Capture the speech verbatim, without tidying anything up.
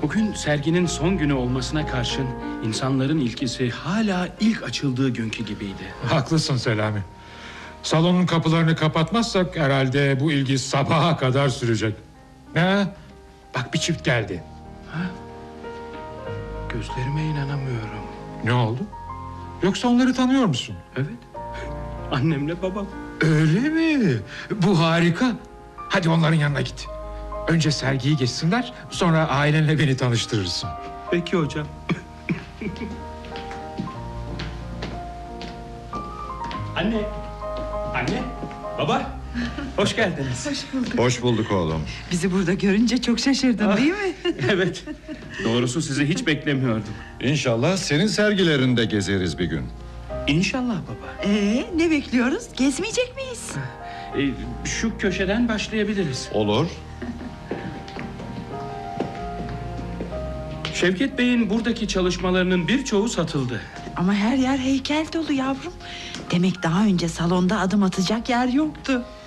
Bugün serginin son günü olmasına karşın insanların ilgisi hala ilk açıldığı günkü gibiydi. Haklısın Selami. Salonun kapılarını kapatmazsak herhalde bu ilgi sabaha kadar sürecek. Ne? Bak bir çift geldi. Ha? Gözlerime inanamıyorum. Ne oldu? Yoksa onları tanıyor musun? Evet. Annemle babam. Öyle mi? Bu harika. Hadi onların yanına git. Önce sergiyi geçsinler, sonra ailenle beni tanıştırırsın. Peki hocam. Anne. Anne. Baba. Hoş geldiniz. Hoş bulduk. Hoş bulduk oğlum. Bizi burada görünce çok şaşırdın Ah, değil mi? Evet. Doğrusu sizi hiç beklemiyordum. İnşallah senin sergilerinde gezeriz bir gün. İnşallah baba. Ee, ne bekliyoruz? Gezmeyecek miyiz? Ee, şu köşeden başlayabiliriz. Olur. Şevket Bey'in buradaki çalışmalarının birçoğu satıldı. Ama her yer heykel dolu yavrum. Demek daha önce salonda adım atacak yer yoktu.